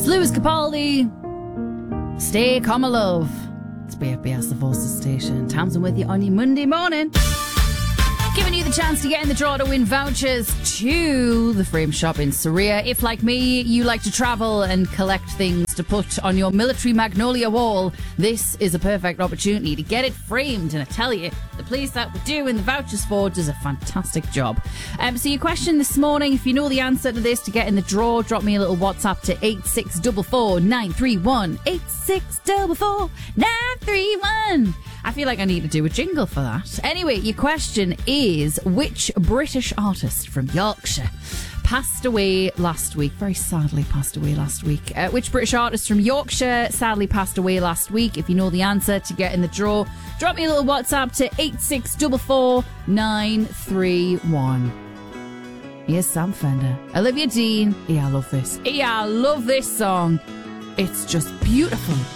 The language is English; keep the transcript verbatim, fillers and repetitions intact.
It's Lewis Capaldi. Stay calm, my love. It's B F B S, the Forces Station. Tamsin with you on your Monday morning. Giving you the chance to get in the draw to win vouchers to the Frame Shop in Surrey. If, like me, you like to travel and collect things to put on your military magnolia wall, this is a perfect opportunity to get it framed. And I tell you, the place that we're doing the vouchers for does a fantastic job. Um, so your question this morning, if you know the answer to this to get in the draw, drop me a little WhatsApp to eight six four four nine three one. eight six four four nine three one. I feel like I need to do a jingle for that. Anyway, your question is, which British artist from Yorkshire passed away last week? Very sadly passed away last week. Uh, which British artist from Yorkshire sadly passed away last week? If you know the answer to get in the draw, drop me a little WhatsApp to eight six four four nine three one. Here's Sam Fender. Olivia Dean. Yeah, I love this. Yeah, I love this song. It's just beautiful.